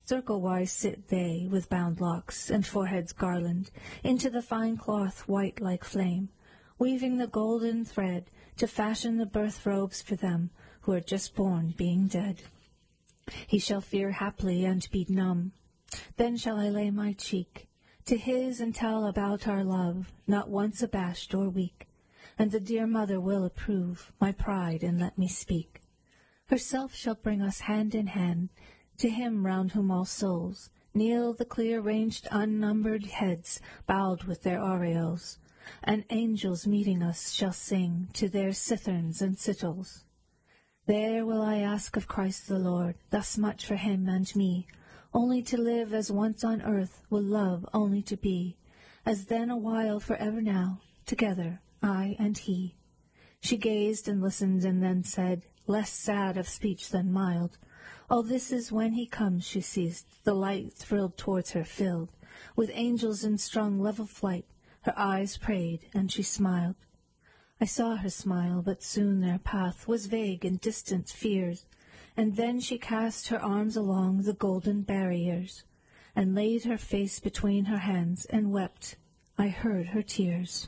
Circle-wise sit they, with bound locks, and foreheads garland, into the fine cloth white like flame, weaving the golden thread to fashion the birth-robes for them who are just born, being dead. He shall fear haply and be numb. Then shall I lay my cheek to his and tell about our love, not once abashed or weak, and the dear mother will approve my pride and let me speak. Herself shall bring us hand in hand to him round whom all souls kneel, the clear-ranged unnumbered heads bowed with their aureoles, and angels meeting us shall sing to their citherns and citals. There will I ask of Christ the Lord thus much for him and me, only to live as once on earth will love only to be, as then a while for ever now, together, I and he. She gazed and listened and then said, less sad of speech than mild, all this is when he comes, she ceased, the light thrilled towards her filled, with angels in strong level flight, her eyes prayed and she smiled. I saw her smile, but soon their path was vague in distant fears, and then she cast her arms along the golden barriers, and laid her face between her hands and wept. I heard her tears.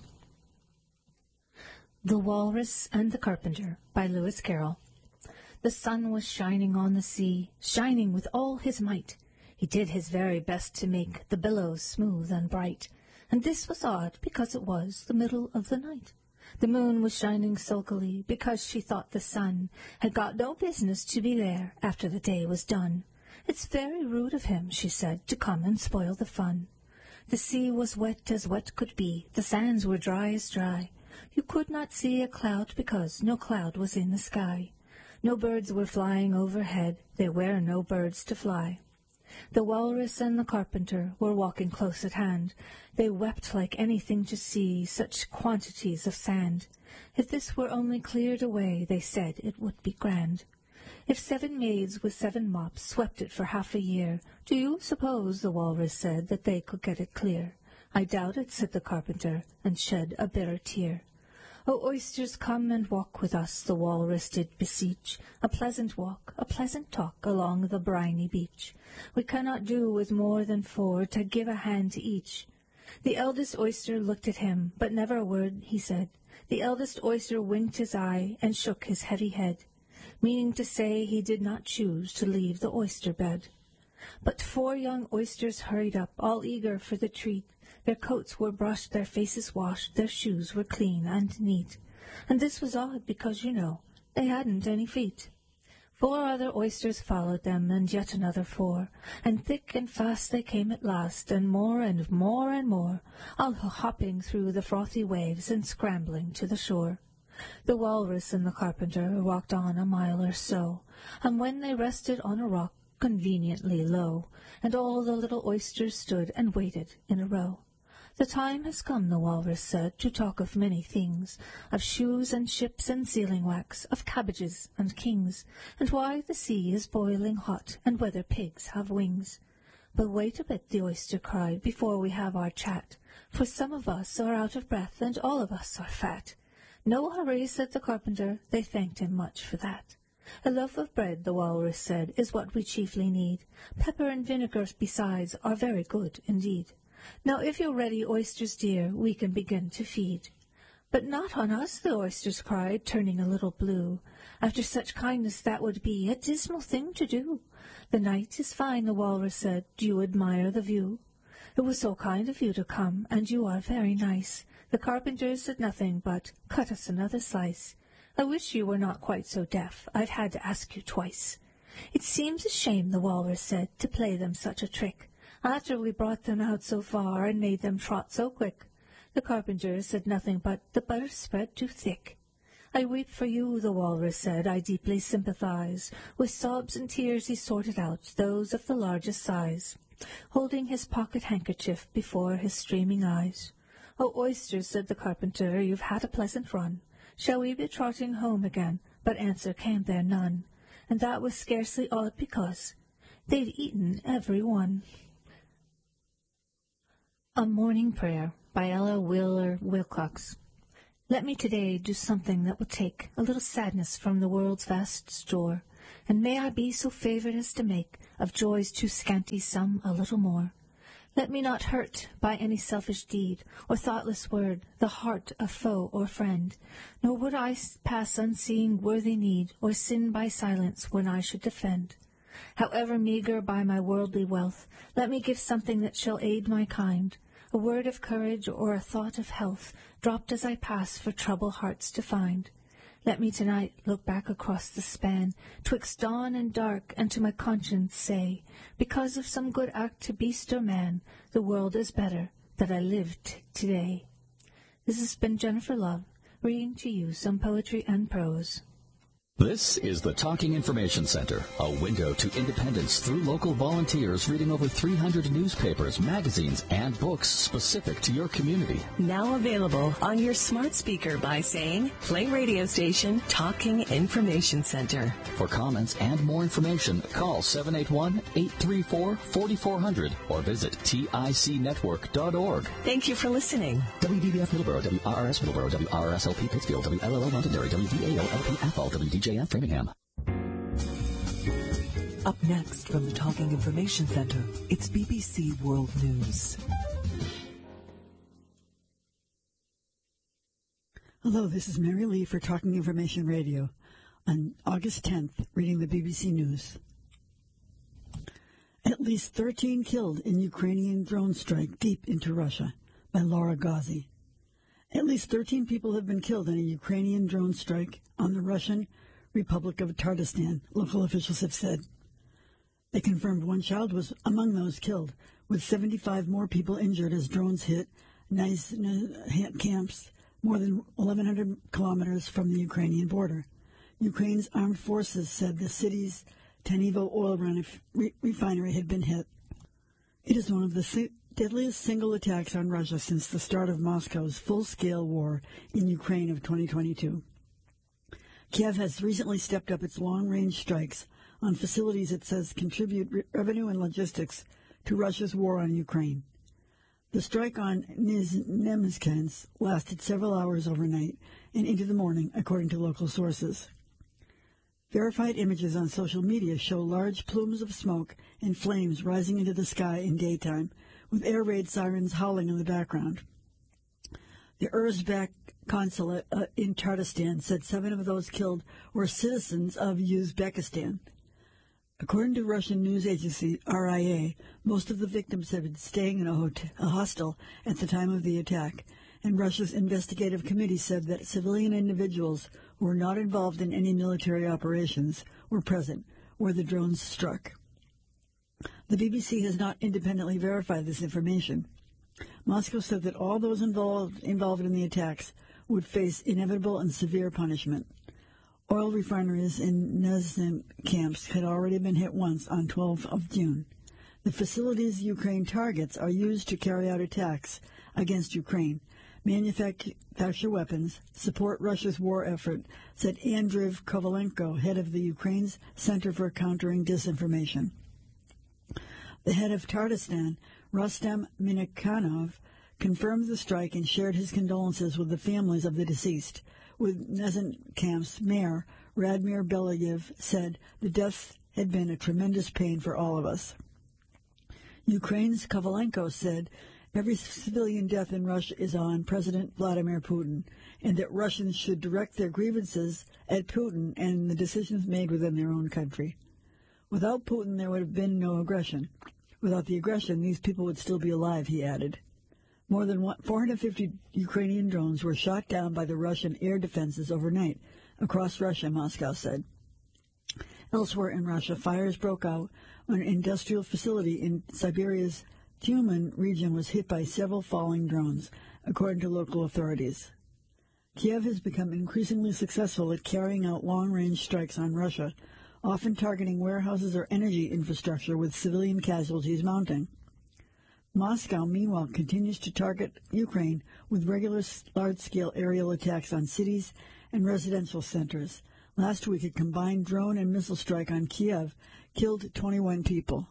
The Walrus and the Carpenter, by Lewis Carroll. The sun was shining on the sea, shining with all his might. He did his very best to make the billows smooth and bright, and this was odd because it was the middle of the night. The moon was shining sulkily because she thought the sun had got no business to be there after the day was done. It's very rude of him, she said, to come and spoil the fun. The sea was wet as wet could be, the sands were dry as dry. You could not see a cloud because no cloud was in the sky. No birds were flying overhead, there were no birds to fly. The Walrus and the Carpenter were walking close at hand. They wept like anything to see such quantities of sand. If this were only cleared away, they said, it would be grand. If 7 maids with 7 mops swept it for half a year, do you suppose, the Walrus said, that they could get it clear? I doubt it, said the Carpenter, and shed a bitter tear. O oysters, come and walk with us, the Walrus did beseech, a pleasant walk, a pleasant talk along the briny beach. We cannot do with more than 4 to give a hand to each. The eldest oyster looked at him, but never a word he said. The eldest oyster winked his eye and shook his heavy head, meaning to say he did not choose to leave the oyster bed. But 4 young oysters hurried up, all eager for the treat. Their coats were brushed, their faces washed, their shoes were clean and neat. And this was odd because, you know, they hadn't any feet. 4 other oysters followed them, and yet another 4, and thick and fast they came at last, and more and more and more, all hopping through the frothy waves and scrambling to the shore. The Walrus and the Carpenter walked on a mile or so, and when they rested on a rock conveniently low, and all the little oysters stood and waited in a row. The time has come, the Walrus said, to talk of many things, of shoes and ships and sealing-wax, of cabbages and kings, and why the sea is boiling hot, and whether pigs have wings. But wait a bit, the oyster cried, before we have our chat, for some of us are out of breath, and all of us are fat. No hurry, said the Carpenter, they thanked him much for that. A loaf of bread, the Walrus said, is what we chiefly need. Pepper and vinegar, besides, are very good indeed. Now, if you're ready, oysters dear, we can begin to feed. But not on us, the oysters cried, turning a little blue. After such kindness that would be a dismal thing to do. The night is fine, the Walrus said. Do you admire the view? It was so kind of you to come, and you are very nice. The Carpenter said nothing but, cut us another slice. I wish you were not quite so deaf. I've had to ask you twice. It seems a shame, the Walrus said, to play them such a trick, after we brought them out so far and made them trot so quick. The Carpenter said nothing but, the butter spread too thick. I weep for you, the Walrus said, I deeply sympathize. With sobs and tears he sorted out those of the largest size, holding his pocket-handkerchief before his streaming eyes. O oysters, said the Carpenter, you've had a pleasant run. Shall we be trotting home again? But answer came there none, and that was scarcely odd because they'd eaten every one. A Morning Prayer, by Ella Wheeler Wilcox. Let me today do something that will take a little sadness from the world's vast store, and may I be so favored as to make of joys too scanty sum a little more. Let me not hurt by any selfish deed or thoughtless word the heart of foe or friend, nor would I pass unseeing worthy need or sin by silence when I should defend. However meagre by my worldly wealth, let me give something that shall aid my kind, a word of courage or a thought of health, dropped as I pass for troubled hearts to find. Let me tonight look back across the span, twixt dawn and dark, and to my conscience say, because of some good act to beast or man, the world is better that I lived today. This has been Jennifer Love, reading to you some poetry and prose. This is the Talking Information Center, a window to independence through local volunteers reading over 300 newspapers, magazines, and books specific to your community. Now available on your smart speaker by saying, play radio station Talking Information Center. For comments and more information, call 781-834-4400 or visit ticnetwork.org. Thank you for listening. WDBF Middleborough, WRRS Middleborough, WRSLP Pittsfield, WLLO Londonderry, WVAO-LP Athol, WDJF Framingham. Up next from the Talking Information Center, it's BBC World News. Hello, this is Mary Lee for Talking Information Radio on August 10th, reading the BBC News. At least 13 killed in Ukrainian drone strike deep into Russia, by Laura Ghazi. At least 13 people have been killed in a Ukrainian drone strike on the Russian Republic of Tatarstan, local officials have said. They confirmed one child was among those killed, with 75 more people injured as drones hit Nizhny camps more than 1,100 kilometers from the Ukrainian border. Ukraine's armed forces said the city's Tanivo oil refinery had been hit. It is one of the deadliest single attacks on Russia since the start of Moscow's full-scale war in Ukraine of 2022. Kiev has recently stepped up its long-range strikes on facilities it says contribute revenue and logistics to Russia's war on Ukraine. The strike on Nizhny lasted several hours overnight and into the morning, according to local sources. Verified images on social media show large plumes of smoke and flames rising into the sky in daytime, with air raid sirens howling in the background. The Uzbek consulate in Tatarstan said 7 of those killed were citizens of Uzbekistan. According to Russian news agency RIA, most of the victims had been staying in a hostel at the time of the attack, and Russia's investigative committee said that civilian individuals who were not involved in any military operations were present where the drones struck. The BBC has not independently verified this information. Moscow said that all those involved in the attacks would face inevitable and severe punishment. Oil refineries in Nizhny camps had already been hit once on 12th of June. The facilities Ukraine targets are used to carry out attacks against Ukraine, manufacture weapons, support Russia's war effort, said Andriy Kovalenko, head of the Ukraine's Center for Countering Disinformation. The head of Tatarstan, Rustem Minikhanov, confirmed the strike and shared his condolences with the families of the deceased. With Nizhny camp's mayor, Radmir Belayev, said the death had been a tremendous pain for all of us. Ukraine's Kovalenko said every civilian death in Russia is on President Vladimir Putin, and that Russians should direct their grievances at Putin and the decisions made within their own country. Without Putin, there would have been no aggression. Without the aggression, these people would still be alive, he added. More than 450 Ukrainian drones were shot down by the Russian air defenses overnight across Russia, Moscow said. Elsewhere in Russia, fires broke out when an industrial facility in Siberia's Tyumen region was hit by several falling drones, according to local authorities. Kiev has become increasingly successful at carrying out long-range strikes on Russia, often targeting warehouses or energy infrastructure with civilian casualties mounting. Moscow, meanwhile, continues to target Ukraine with regular large-scale aerial attacks on cities and residential centers. Last week, a combined drone and missile strike on Kiev killed 21 people.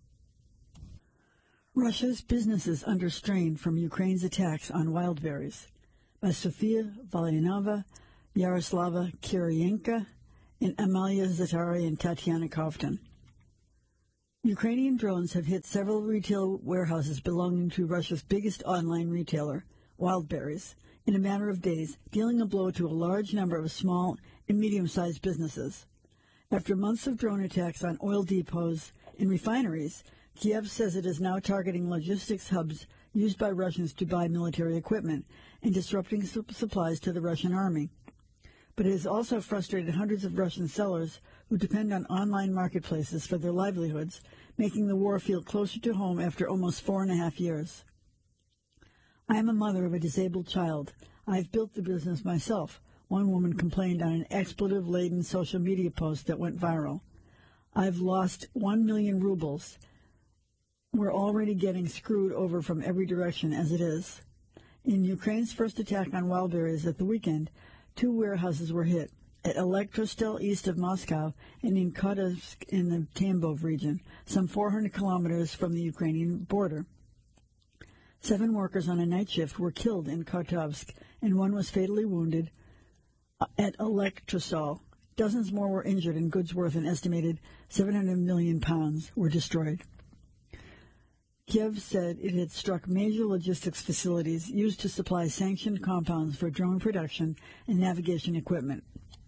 Russia's businesses under strain from Ukraine's attacks on wildberries, by Sofia Valyanova, Yaroslava Kiriyenka, and Amalia Zatari and Tatiana Kovton. Ukrainian drones have hit several retail warehouses belonging to Russia's biggest online retailer, Wildberries, in a matter of days, dealing a blow to a large number of small and medium-sized businesses. After months of drone attacks on oil depots and refineries, Kiev says it is now targeting logistics hubs used by Russians to buy military equipment and disrupting supplies to the Russian army. But it has also frustrated hundreds of Russian sellers who depend on online marketplaces for their livelihoods, making the war feel closer to home after almost 4.5 years. I am a mother of a disabled child. I've built the business myself, one woman complained on an expletive-laden social media post that went viral. I've lost 1 million rubles. We're already getting screwed over from every direction as it is. In Ukraine's first attack on Wildberries at the weekend, 2 warehouses were hit, at Elektrostel east of Moscow and in Kotovsk in the Tambov region, some 400 kilometers from the Ukrainian border. 7 workers on a night shift were killed in Kotovsk, and 1 was fatally wounded at Elektrostal. Dozens more were injured, and goods worth an estimated £700 million were destroyed. Kiev said it had struck major logistics facilities used to supply sanctioned compounds for drone production and navigation equipment.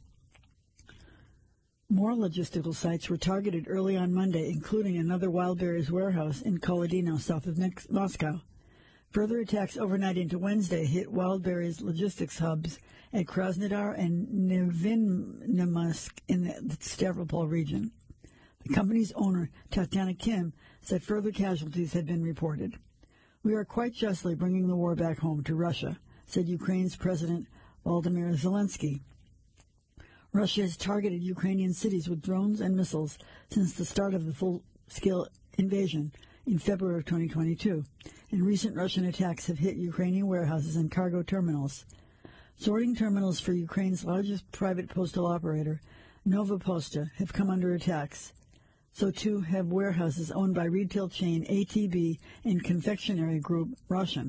More logistical sites were targeted early on Monday, including another Wildberries warehouse in Kolodino, south of Moscow. Further attacks overnight into Wednesday hit Wildberries logistics hubs at Krasnodar and Nevinnomysk in the Stavropol region. The company's owner, Tatiana Kim, said further casualties had been reported. We are quite justly bringing the war back home to Russia, said Ukraine's President Volodymyr Zelensky. Russia has targeted Ukrainian cities with drones and missiles since the start of the full-scale invasion in February of 2022, and recent Russian attacks have hit Ukrainian warehouses and cargo terminals. Sorting terminals for Ukraine's largest private postal operator, Nova Posta, have come under attacks. So too have warehouses owned by retail chain ATB and confectionery group Russian.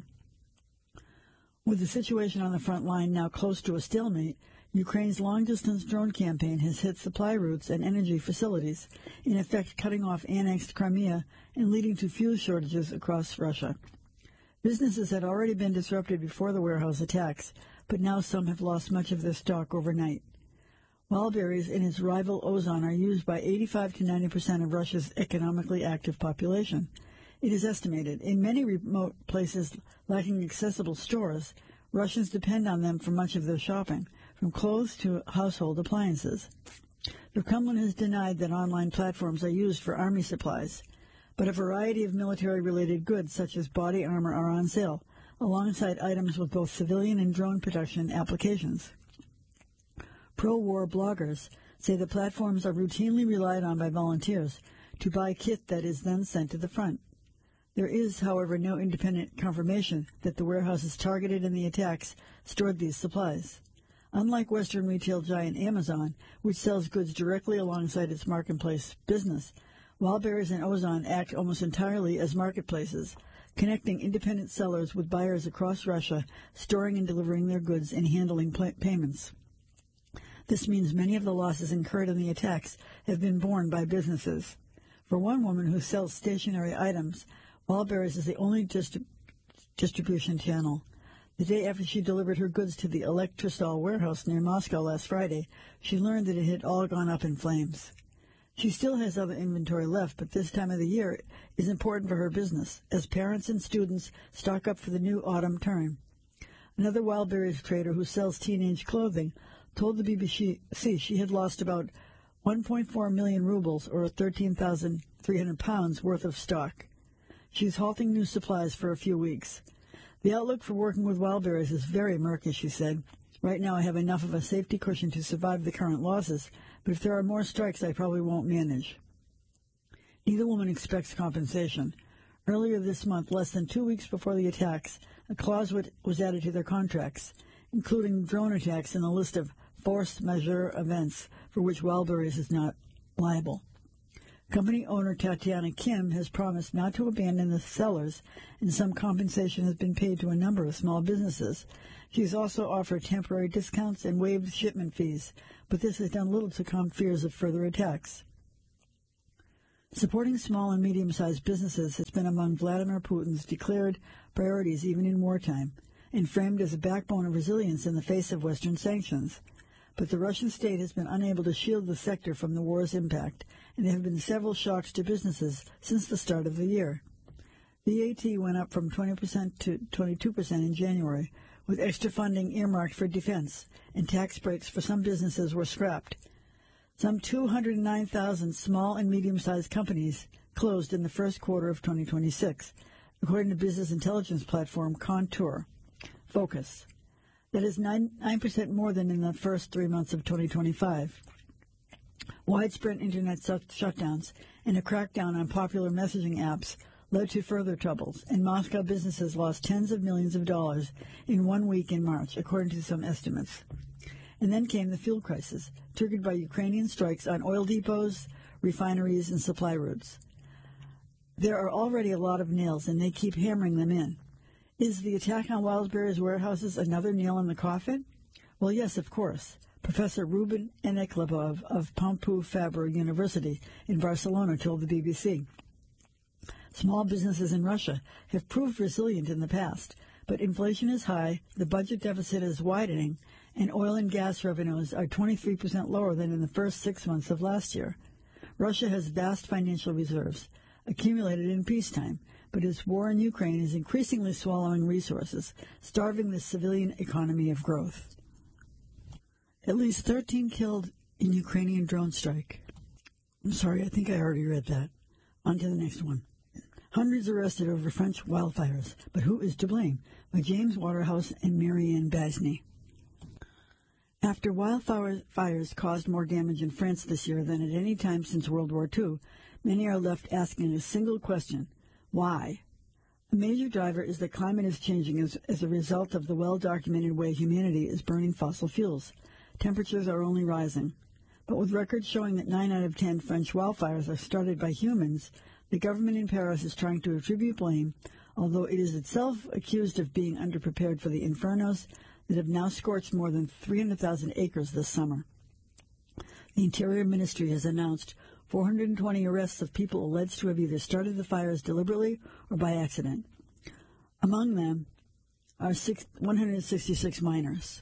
With the situation on the front line now close to a stalemate, Ukraine's long-distance drone campaign has hit supply routes and energy facilities, in effect cutting off annexed Crimea and leading to fuel shortages across Russia. Businesses had already been disrupted before the warehouse attacks, but now some have lost much of their stock overnight. Wildberries and its rival Ozon are used by 85 to 90% of Russia's economically active population. It is estimated in many remote places lacking accessible stores, Russians depend on them for much of their shopping, from clothes to household appliances. The Kremlin has denied that online platforms are used for army supplies, but a variety of military-related goods such as body armor are on sale, alongside items with both civilian and drone production applications. Pro-war bloggers say the platforms are routinely relied on by volunteers to buy kit that is then sent to the front. There is, however, no independent confirmation that the warehouses targeted in the attacks stored these supplies. Unlike Western retail giant Amazon, which sells goods directly alongside its marketplace business, Wildberries and Ozon act almost entirely as marketplaces, connecting independent sellers with buyers across Russia, storing and delivering their goods and handling payments. This means many of the losses incurred in the attacks have been borne by businesses. For one woman who sells stationary items, Wildberries is the only distribution channel. The day after she delivered her goods to the Elektrostal warehouse near Moscow last Friday, she learned that it had all gone up in flames. She still has other inventory left, but this time of the year is important for her business, as parents and students stock up for the new autumn term. Another Wildberries trader who sells teenage clothing told the BBC she had lost about 1.4 million rubles, or 13,300 pounds, worth of stock. She's halting new supplies for a few weeks. The outlook for working with Wildberries is very murky, she said. Right now I have enough of a safety cushion to survive the current losses, but if there are more strikes, I probably won't manage. Neither woman expects compensation. Earlier this month, less than 2 weeks before the attacks, a clause was added to their contracts, including drone attacks in a list of force majeure events for which Wildberries is not liable. Company owner Tatiana Kim has promised not to abandon the sellers, and some compensation has been paid to a number of small businesses. She has also offered temporary discounts and waived shipment fees, but this has done little to calm fears of further attacks. Supporting small and medium-sized businesses has been among Vladimir Putin's declared priorities even in wartime, and framed as a backbone of resilience in the face of Western sanctions. But the Russian state has been unable to shield the sector from the war's impact, and there have been several shocks to businesses since the start of the year. VAT went up from 20% to 22% in January, with extra funding earmarked for defense, and tax breaks for some businesses were scrapped. Some 209,000 small and medium-sized companies closed in the first quarter of 2026, according to business intelligence platform Contour Focus. That is 9% more than in the first 3 months of 2025. Widespread internet shutdowns and a crackdown on popular messaging apps led to further troubles, and Moscow businesses lost tens of millions of dollars in 1 week in March, according to some estimates. And then came the fuel crisis, triggered by Ukrainian strikes on oil depots, refineries, and supply routes. There are already a lot of nails, and they keep hammering them in. Is the attack on Wildberries warehouses another nail in the coffin? Well, yes, of course. Professor Ruben Eneklebov of Pompeu Fabra University in Barcelona told the BBC. Small businesses in Russia have proved resilient in the past, but inflation is high, the budget deficit is widening, and oil and gas revenues are 23% lower than in the first 6 months of last year. Russia has vast financial reserves, accumulated in peacetime, but its war in Ukraine is increasingly swallowing resources, starving the civilian economy of growth. At least 13 killed in Ukrainian drone strike. I'm sorry, I think I already read that. On to the next one. Hundreds arrested over French wildfires, but who is to blame? By James Waterhouse and Marianne Basney. After wildfires caused more damage in France this year than at any time since World War II, many are left asking a single question: why? A major driver is that climate is changing as a result of the well-documented way humanity is burning fossil fuels. Temperatures are only rising. But with records showing that 9 out of 10 French wildfires are started by humans, the government in Paris is trying to attribute blame, although it is itself accused of being underprepared for the infernos that have now scorched more than 300,000 acres this summer. The Interior Ministry has announced 420 arrests of people alleged to have either started the fires deliberately or by accident. Among them are 166 minors.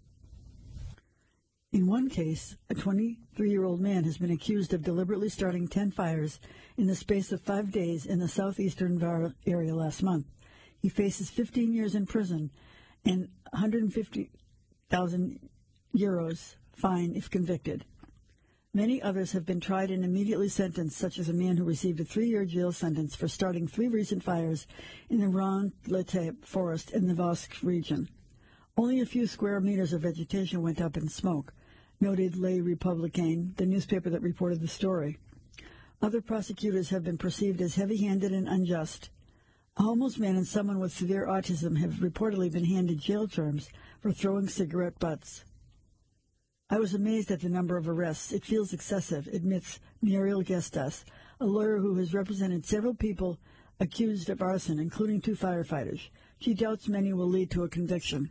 In one case, a 23-year-old man has been accused of deliberately starting 10 fires in the space of 5 days in the southeastern Var area last month. He faces 15 years in prison and 150,000 euros fine if convicted. Many others have been tried and immediately sentenced, such as a man who received a 3-year jail sentence for starting 3 recent fires in the Rhône-L'étape forest in the Vosges region. Only a few square meters of vegetation went up in smoke, noted Les Républicains, the newspaper that reported the story. Other prosecutors have been perceived as heavy-handed and unjust. A homeless man and someone with severe autism have reportedly been handed jail terms for throwing cigarette butts. I was amazed at the number of arrests. It feels excessive, admits Muriel Gestas, a lawyer who has represented several people accused of arson, including 2 firefighters. She doubts many will lead to a conviction.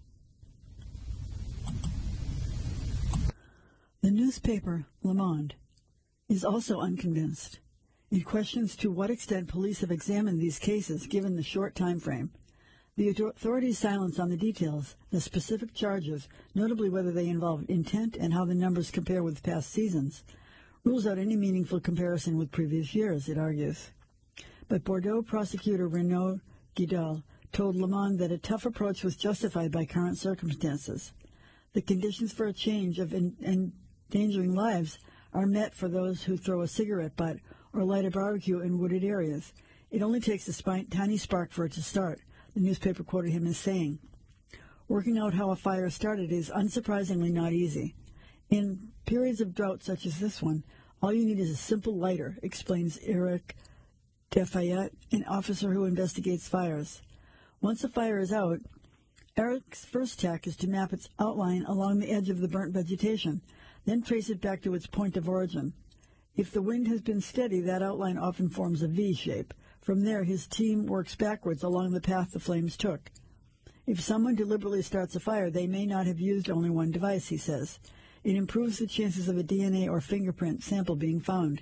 The newspaper Le Monde is also unconvinced. It questions to what extent police have examined these cases given the short time frame. The authorities' silence on the details, the specific charges, notably whether they involve intent and how the numbers compare with past seasons, rules out any meaningful comparison with previous years, it argues. But Bordeaux prosecutor Renaud Guidal told Le Monde that a tough approach was justified by current circumstances. The conditions for a change of endangering lives are met for those who throw a cigarette butt or light a barbecue in wooded areas. It only takes a tiny spark for it to start, the newspaper quoted him as saying. Working out how a fire started is unsurprisingly not easy. In periods of drought such as this one, all you need is a simple lighter, explains Eric Defayette, an officer who investigates fires. Once a fire is out, Eric's first tack is to map its outline along the edge of the burnt vegetation, then trace it back to its point of origin. If the wind has been steady, that outline often forms a V shape. From there, his team works backwards along the path the flames took. If someone deliberately starts a fire, they may not have used only one device, he says. It improves the chances of a DNA or fingerprint sample being found.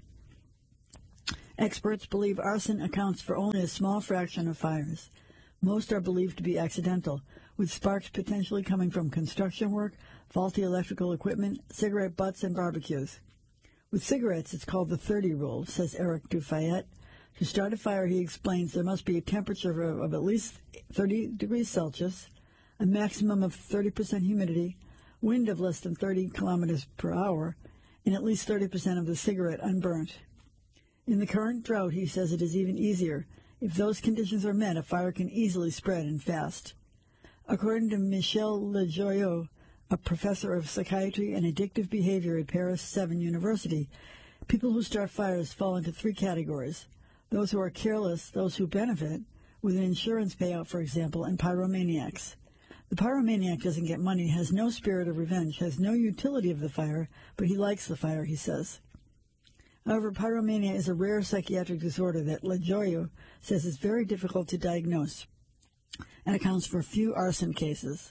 Experts believe arson accounts for only a small fraction of fires. Most are believed to be accidental, with sparks potentially coming from construction work, faulty electrical equipment, cigarette butts, and barbecues. With cigarettes, it's called the 30 rule, says Eric Dufayette. To start a fire, he explains, there must be a temperature of at least 30 degrees Celsius, a maximum of 30% humidity, wind of less than 30 kilometers per hour, and at least 30% of the cigarette unburnt. In the current drought, he says it is even easier. If those conditions are met, a fire can easily spread and fast. According to Michel Lejoyaux, a professor of psychiatry and addictive behavior at Paris 7 University, people who start fires fall into three categories: those who are careless, those who benefit, with an insurance payout, for example, and pyromaniacs. The pyromaniac doesn't get money, has no spirit of revenge, has no utility of the fire, but he likes the fire, he says. However, pyromania is a rare psychiatric disorder that Lejoyaux says is very difficult to diagnose and accounts for few arson cases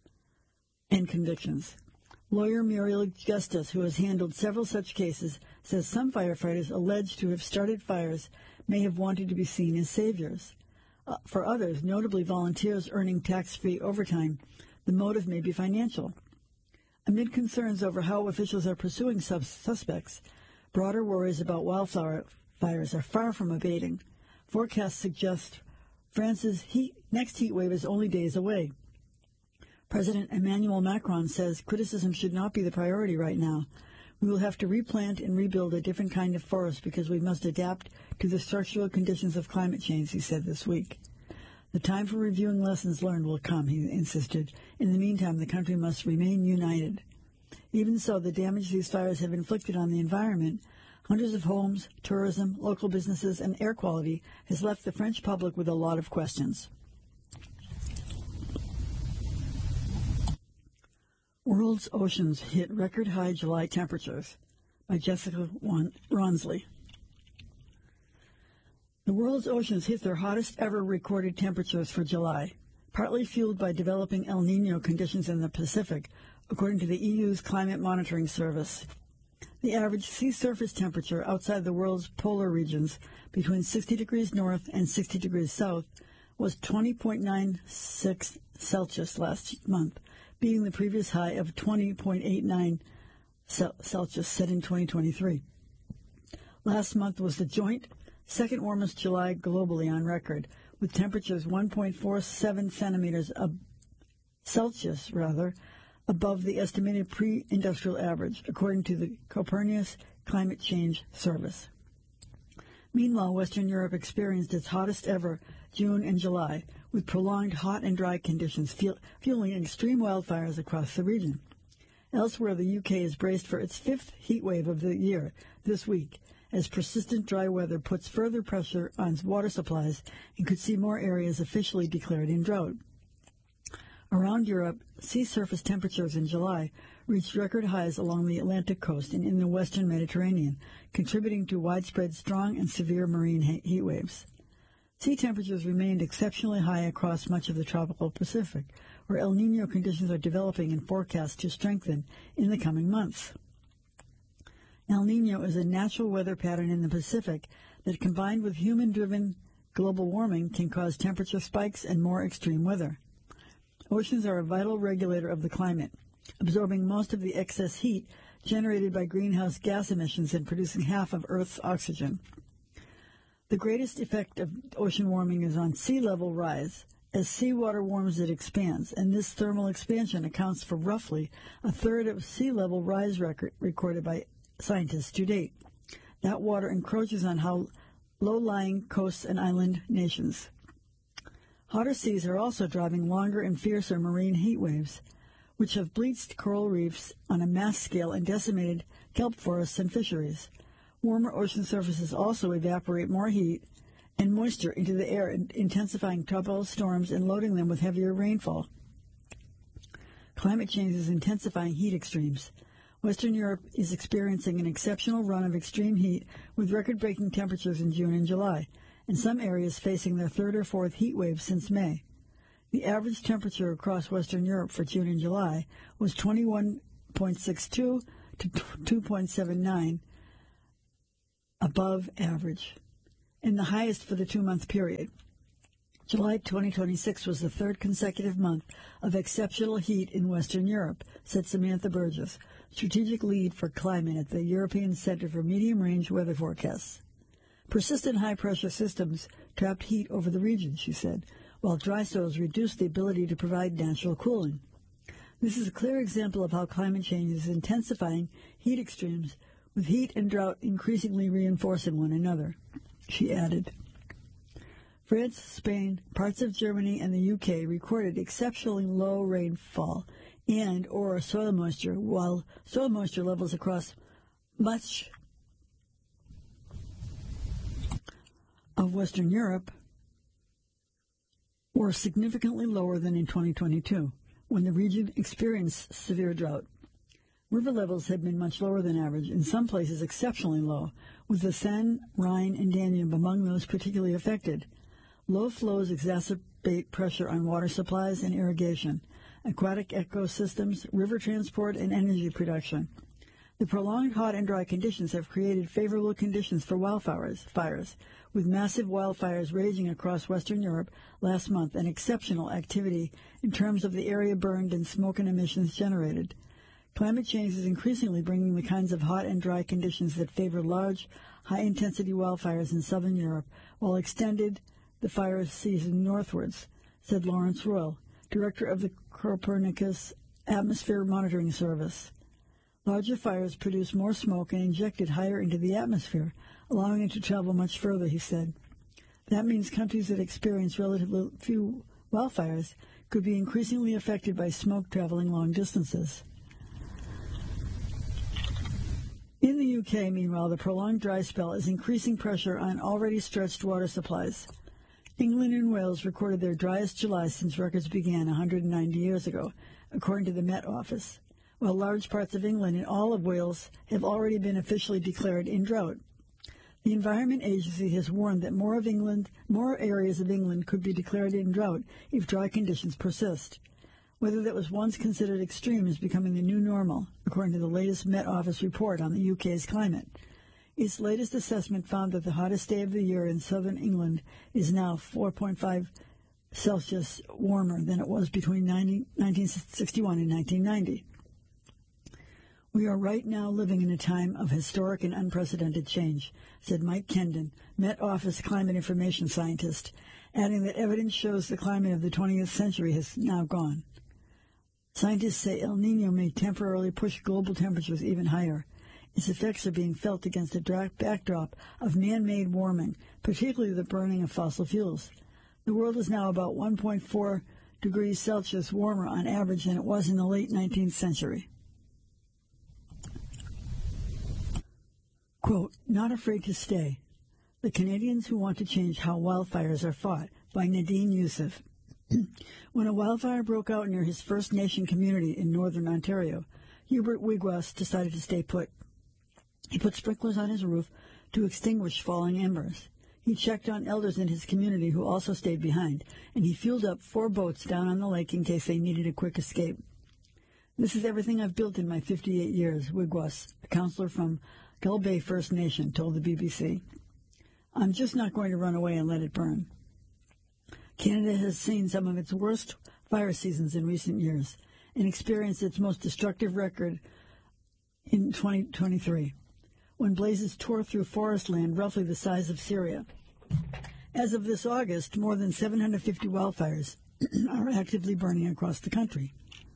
and convictions. Lawyer Muriel Justus, who has handled several such cases, says some firefighters alleged to have started fires may have wanted to be seen as saviors. For others, notably volunteers earning tax-free overtime, the motive may be financial. Amid concerns over how officials are pursuing suspects, broader worries about wildfire fires are far from abating. Forecasts suggest France's next heat wave is only days away. President Emmanuel Macron says criticism should not be the priority right now. We will have to replant and rebuild a different kind of forest because we must adapt to the structural conditions of climate change, he said this week. The time for reviewing lessons learned will come, he insisted. In the meantime, the country must remain united. Even so, the damage these fires have inflicted on the environment, hundreds of homes, tourism, local businesses, and air quality, has left the French public with a lot of questions. World's oceans hit record-high July temperatures, by Jessica Ronsley. The world's oceans hit their hottest ever recorded temperatures for July, partly fueled by developing El Niño conditions in the Pacific, according to the EU's Climate Monitoring Service. The average sea surface temperature outside the world's polar regions, between 60 degrees north and 60 degrees south, was 20.96 Celsius last month, beating the previous high of 20.89 Celsius set in 2023. Last month was the joint second warmest July globally on record, with temperatures 1.47 centimeters Celsius above the estimated pre-industrial average, according to the Copernicus Climate Change Service. Meanwhile, Western Europe experienced its hottest ever June and July, with prolonged hot and dry conditions fueling extreme wildfires across the region. Elsewhere, the UK is braced for its fifth heat wave of the year this week, as persistent dry weather puts further pressure on water supplies and could see more areas officially declared in drought. Around Europe, sea surface temperatures in July reached record highs along the Atlantic coast and in the western Mediterranean, contributing to widespread strong and severe marine heat waves. Sea temperatures remained exceptionally high across much of the tropical Pacific, where El Niño conditions are developing and forecast to strengthen in the coming months. El Niño is a natural weather pattern in the Pacific that, combined with human-driven global warming, can cause temperature spikes and more extreme weather. Oceans are a vital regulator of the climate, absorbing most of the excess heat generated by greenhouse gas emissions and producing half of Earth's oxygen. The greatest effect of ocean warming is on sea level rise. As seawater warms, it expands, and this thermal expansion accounts for roughly a third of sea level rise recorded by scientists to date. That water encroaches on low-lying coasts and island nations. Hotter seas are also driving longer and fiercer marine heat waves, which have bleached coral reefs on a mass scale and decimated kelp forests and fisheries. Warmer ocean surfaces also evaporate more heat and moisture into the air, intensifying tropical storms and loading them with heavier rainfall. Climate change is intensifying heat extremes. Western Europe is experiencing an exceptional run of extreme heat with record-breaking temperatures in June and July, and some areas facing their third or fourth heat wave since May. The average temperature across Western Europe for June and July was 21.62 to 2.79 above average, and the highest for the 2-month period. July 2026 was the third consecutive month of exceptional heat in Western Europe, said Samantha Burgess, strategic lead for climate at the European Center for Medium-Range Weather Forecasts. Persistent high-pressure systems trapped heat over the region, she said, while dry spells reduced the ability to provide natural cooling. This is a clear example of how climate change is intensifying heat extremes, with heat and drought increasingly reinforcing one another, she added. France, Spain, parts of Germany, and the UK recorded exceptionally low rainfall and/or soil moisture, while soil moisture levels across much of Western Europe were significantly lower than in 2022, when the region experienced severe drought. River levels had been much lower than average, in some places exceptionally low, with the Seine, Rhine, and Danube among those particularly affected. Low flows exacerbate pressure on water supplies and irrigation, aquatic ecosystems, river transport, and energy production. The prolonged hot and dry conditions have created favorable conditions for wildfires, with massive wildfires raging across Western Europe last month and exceptional activity in terms of the area burned and smoke and emissions generated. Climate change is increasingly bringing the kinds of hot and dry conditions that favor large, high-intensity wildfires in southern Europe, while extended the fire season northwards, said Lawrence Royal, director of the Copernicus Atmosphere Monitoring Service. Larger fires produce more smoke and inject it higher into the atmosphere, allowing it to travel much further, he said. That means countries that experience relatively few wildfires could be increasingly affected by smoke traveling long distances. In the UK, meanwhile, the prolonged dry spell is increasing pressure on already stretched water supplies. England and Wales recorded their driest July since records began 190 years ago, according to the Met Office, while large parts of England and all of Wales have already been officially declared in drought. The Environment Agency has warned that more areas of England could be declared in drought if dry conditions persist. Weather that was once considered extreme is becoming the new normal, according to the latest Met Office report on the UK's climate. Its latest assessment found that the hottest day of the year in southern England is now 4.5 Celsius warmer than it was between 1961 and 1990. We are right now living in a time of historic and unprecedented change, said Mike Kendon, Met Office climate information scientist, adding that evidence shows the climate of the 20th century has now gone. Scientists say El Niño may temporarily push global temperatures even higher. Its effects are being felt against a backdrop of man-made warming, particularly the burning of fossil fuels. The world is now about 1.4 degrees Celsius warmer on average than it was in the late 19th century. Quote, "Not afraid to stay. The Canadians who want to change how wildfires are fought," by Nadine Youssef. When a wildfire broke out near his First Nation community in northern Ontario, Hubert Wigwas decided to stay put. He put sprinklers on his roof to extinguish falling embers. He checked on elders in his community who also stayed behind, and he fueled up 4 boats down on the lake in case they needed a quick escape. "This is everything I've built in my 58 years, Wigwas, a counselor from Gull Bay First Nation, told the BBC. "I'm just not going to run away and let it burn." Canada has seen some of its worst fire seasons in recent years and experienced its most destructive record in 2023, when blazes tore through forest land roughly the size of Syria. As of this August, more than 750 wildfires are actively burning across the country.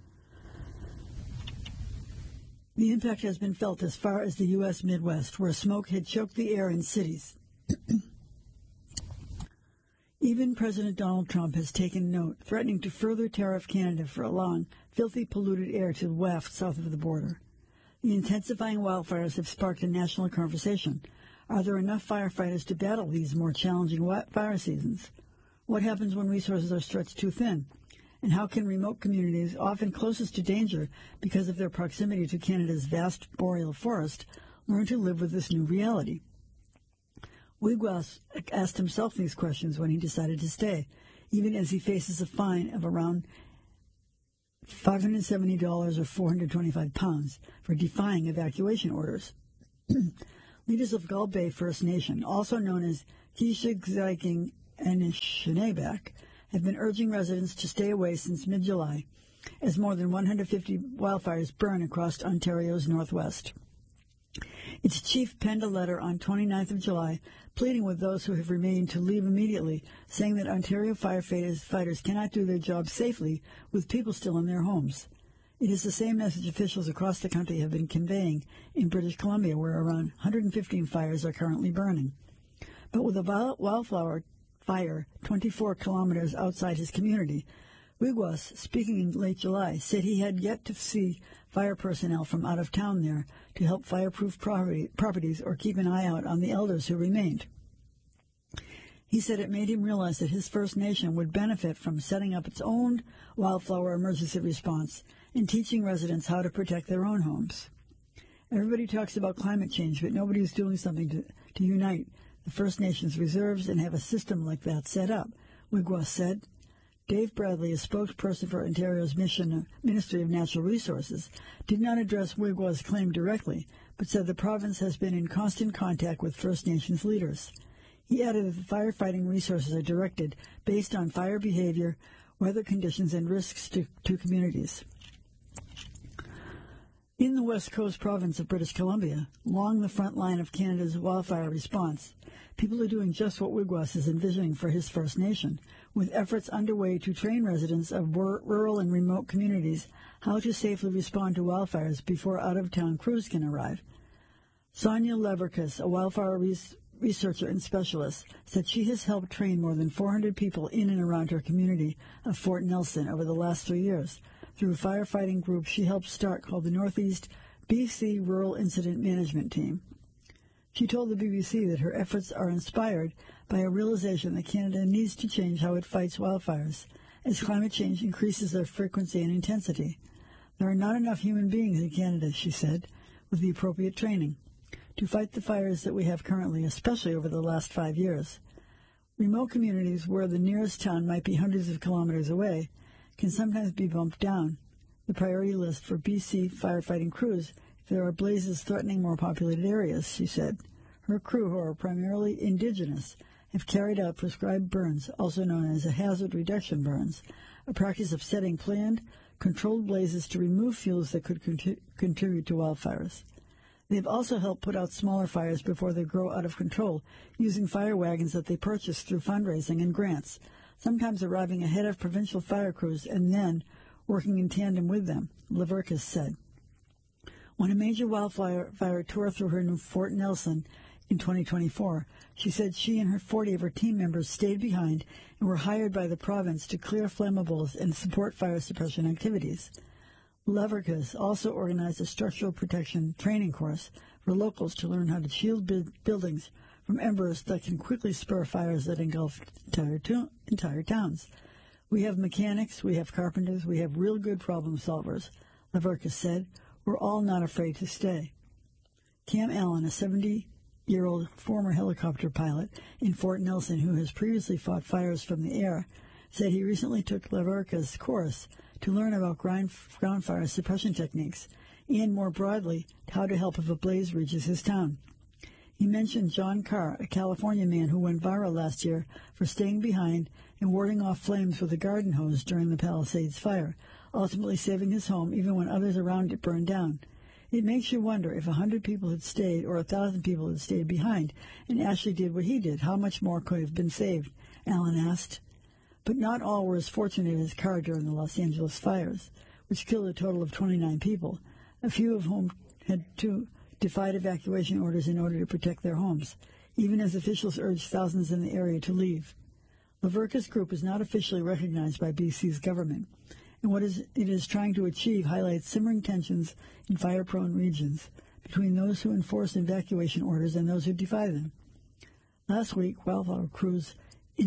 The impact has been felt as far as the U.S. Midwest, where smoke had choked the air in cities. Even President Donald Trump has taken note, threatening to further tariff Canada for allowing filthy, polluted air to waft south of the border. The intensifying wildfires have sparked a national conversation. Are there enough firefighters to battle these more challenging fire seasons? What happens when resources are stretched too thin? And how can remote communities, often closest to danger because of their proximity to Canada's vast boreal forest, learn to live with this new reality? Wigwas asked himself these questions when he decided to stay, even as he faces a fine of around $570 or 425 pounds for defying evacuation orders. Leaders of Gull Bay First Nation, also known as Kishigziking and Anishinaabe, have been urging residents to stay away since mid-July, as more than 150 wildfires burn across Ontario's northwest. Its chief penned a letter on 29th of July pleading with those who have remained to leave immediately, saying that Ontario firefighters cannot do their job safely with people still in their homes. It is the same message officials across the country have been conveying in British Columbia, where around 115 fires are currently burning. But with a wildflower fire 24 kilometers outside his community, Wigwas, speaking in late July, said he had yet to see fire personnel from out of town there to help fireproof properties or keep an eye out on the elders who remained. He said it made him realize that his First Nation would benefit from setting up its own wildflower emergency response and teaching residents how to protect their own homes. Everybody talks about climate change, but nobody is doing something to unite the First Nations reserves and have a system like that set up, Wigwas said. Dave Bradley, a spokesperson for Ontario's Ministry of Natural Resources, did not address Wigwas' claim directly, but said the province has been in constant contact with First Nations leaders. He added that the firefighting resources are directed based on fire behavior, weather conditions, and risks to communities. In the West Coast province of British Columbia, along the front line of Canada's wildfire response, people are doing just what Wigwas is envisioning for his First Nation, with efforts underway to train residents of rural and remote communities how to safely respond to wildfires before out-of-town crews can arrive. Sonia Leverkus, a wildfire researcher and specialist, said she has helped train more than 400 people in and around her community of Fort Nelson over the last 3 years through a firefighting group she helped start called the Northeast BC Rural Incident Management Team. She told the BBC that her efforts are inspired by a realization that Canada needs to change how it fights wildfires, as climate change increases their frequency and intensity. There are not enough human beings in Canada, she said, with the appropriate training to fight the fires that we have currently, especially over the last 5 years. Remote communities where the nearest town might be hundreds of kilometers away can sometimes be bumped down the priority list for BC firefighting crews if there are blazes threatening more populated areas, she said. Her crew, who are primarily Indigenous, have carried out prescribed burns, also known as a hazard reduction burns, a practice of setting planned, controlled blazes to remove fuels that could contribute to wildfires. They've also helped put out smaller fires before they grow out of control, using fire wagons that they purchase through fundraising and grants, sometimes arriving ahead of provincial fire crews and then working in tandem with them, Leverkus said. When a major wildfire tore through her new Fort Nelson in 2024, she said she and her 40 of her team members stayed behind and were hired by the province to clear flammables and support fire suppression activities. Leverkus also organized a structural protection training course for locals to learn how to shield buildings from embers that can quickly spur fires that engulf entire towns. We have mechanics, we have carpenters, we have real good problem solvers, Leverkus said. We're all not afraid to stay. Cam Allen, a 70-year-old former helicopter pilot in Fort Nelson who has previously fought fires from the air, said he recently took Leverkus' course to learn about ground fire suppression techniques and, more broadly, how to help if a blaze reaches his town. He mentioned John Carr, a California man who went viral last year for staying behind and warding off flames with a garden hose during the Palisades fire, ultimately saving his home even when others around it burned down. It makes you wonder if 100 people had stayed or 1,000 people had stayed behind and Ashley did what he did, how much more could have been saved, Allen asked. But not all were as fortunate as Carr during the Los Angeles fires, which killed a total of 29 people, a few of whom had defied evacuation orders in order to protect their homes, even as officials urged thousands in the area to leave. Leverkus Group is not officially recognized by BC's government, and what it is trying to achieve highlights simmering tensions in fire-prone regions between those who enforce evacuation orders and those who defy them. Last week, wildfire crews in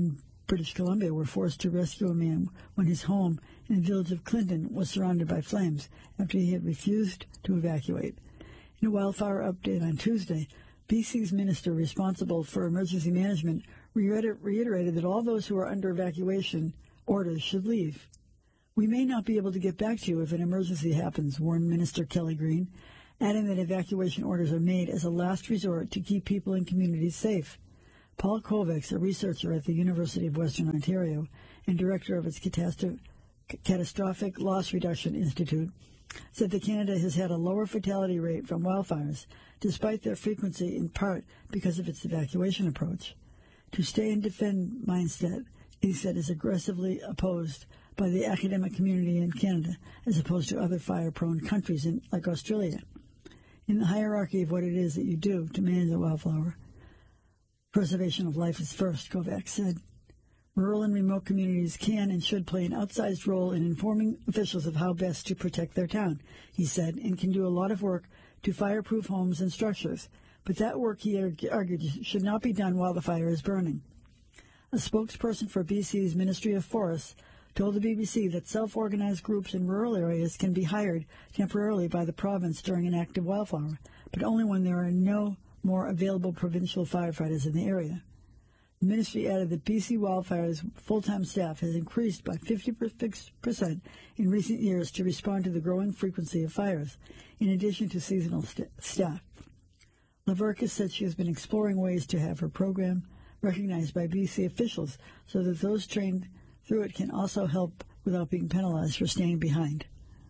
British Columbia were forced to rescue a man when his home in the village of Clinton was surrounded by flames after he had refused to evacuate. In a wildfire update on Tuesday, BC's minister responsible for emergency management reiterated that all those who are under evacuation orders should leave. "We may not be able to get back to you if an emergency happens," warned Minister Kelly Green, adding that evacuation orders are made as a last resort to keep people and communities safe. Paul Kovacs, a researcher at the University of Western Ontario and director of its Catastrophic Loss Reduction Institute, said that Canada has had a lower fatality rate from wildfires, despite their frequency in part because of its evacuation approach. To stay and defend mindset, he said, is aggressively opposed by the academic community in Canada, as opposed to other fire-prone countries like Australia. In the hierarchy of what it is that you do to manage a wildfire, preservation of life is first, Kovacs said. Rural and remote communities can and should play an outsized role in informing officials of how best to protect their town, he said, and can do a lot of work to fireproof homes and structures. But that work, he argued, should not be done while the fire is burning. A spokesperson for BC's Ministry of Forests told the BBC that self-organized groups in rural areas can be hired temporarily by the province during an active wildfire, but only when there are no more available provincial firefighters in the area. The ministry added that BC Wildfire's full-time staff has increased by 50% in recent years to respond to the growing frequency of fires, in addition to seasonal staff. Laverkas said she has been exploring ways to have her program recognized by BC officials so that those trained through it can also help without being penalized for staying behind.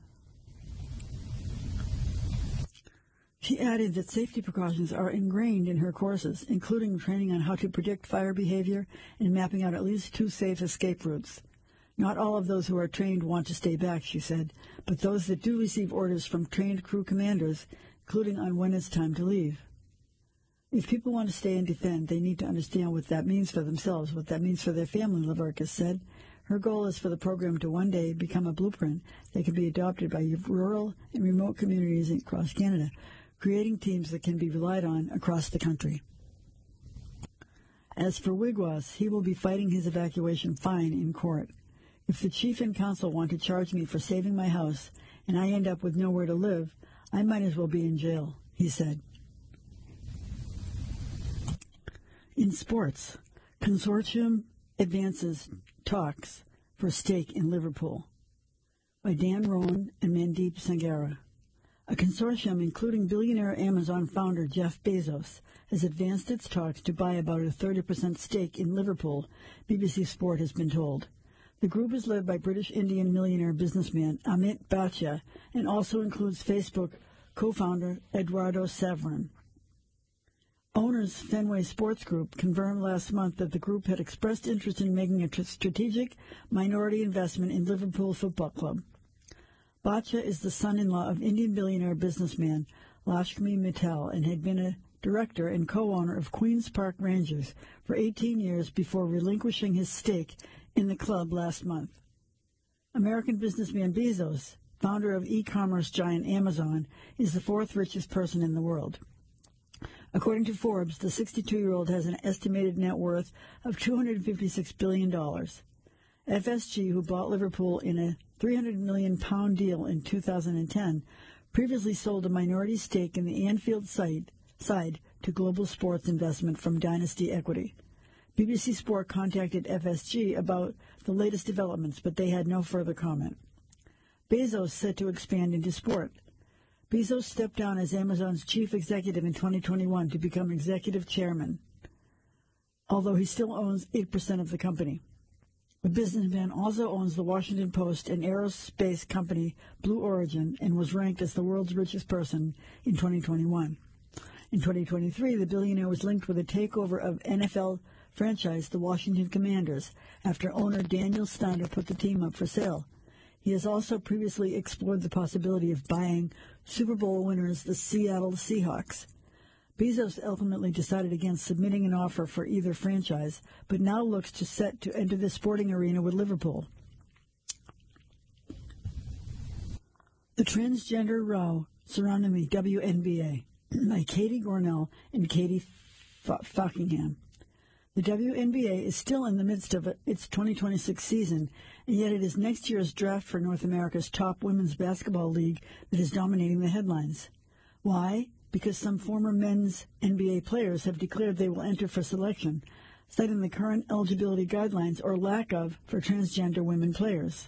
She added that safety precautions are ingrained in her courses, including training on how to predict fire behavior and mapping out at least 2 safe escape routes. Not all of those who are trained want to stay back, she said, but those that do receive orders from trained crew commanders, including on when it's time to leave. If people want to stay and defend, they need to understand what that means for themselves, what that means for their family, Laverkas said. Her goal is for the program to one day become a blueprint that can be adopted by rural and remote communities across Canada, creating teams that can be relied on across the country. As for Wigwas, he will be fighting his evacuation fine in court. If the chief and council want to charge me for saving my house and I end up with nowhere to live, I might as well be in jail, he said. In sports, consortium advances talks for stake in Liverpool by Dan Rowan and Mandeep Sangara. A consortium, including billionaire Amazon founder Jeff Bezos, has advanced its talks to buy about a 30% stake in Liverpool, BBC Sport has been told. The group is led by British Indian millionaire businessman Amit Bhatia and also includes Facebook co-founder Eduardo Saverin. Owners Fenway Sports Group confirmed last month that the group had expressed interest in making a strategic minority investment in Liverpool Football Club. Bhatia is the son-in-law of Indian billionaire businessman Lakshmi Mittal and had been a director and co-owner of Queen's Park Rangers for 18 years before relinquishing his stake in the club last month. American businessman Bezos, founder of e-commerce giant Amazon, is the 4th richest person in the world. According to Forbes, the 62-year-old has an estimated net worth of $256 billion. FSG, who bought Liverpool in a £300 million deal in 2010, previously sold a minority stake in the Anfield side to Global Sports Investment from Dynasty Equity. BBC Sport contacted FSG about the latest developments, but they had no further comment. Bezos set to expand into sport. Bezos stepped down as Amazon's chief executive in 2021 to become executive chairman, although he still owns 8% of the company. The businessman also owns the Washington Post and aerospace company Blue Origin and was ranked as the world's richest person in 2021. In 2023, the billionaire was linked with a takeover of NFL franchise the Washington Commanders after owner Daniel Snyder put the team up for sale. He has also previously explored the possibility of buying Super Bowl winners the Seattle Seahawks. Bezos ultimately decided against submitting an offer for either franchise, but now looks set to enter the sporting arena with Liverpool. The Transgender Row Surrounding the WNBA by Katie Gornell and Katie Falkingham. The WNBA is still in the midst of its 2026 season, and yet it is next year's draft for North America's top women's basketball league that is dominating the headlines. Why? Because some former men's NBA players have declared they will enter for selection, citing the current eligibility guidelines or lack of for transgender women players.